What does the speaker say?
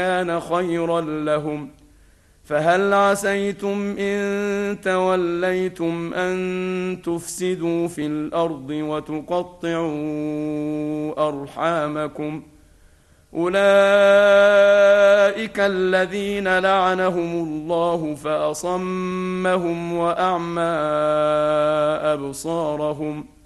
كان خيرا لهم. فهل عسيتم إن توليتم أن تفسدوا في الأرض وتقطعوا أرحامكم؟ أولئك الذين لعنهم الله فأصمهم وأعمى أبصارهم